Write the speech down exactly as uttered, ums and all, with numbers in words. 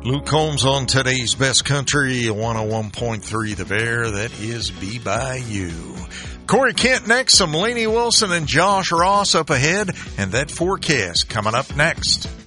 Luke Combs on today's Best Country, one oh one point three The Bear. That is Be By You. Corey Kent next, some Lainey Wilson and Josh Ross up ahead, and that forecast coming up next.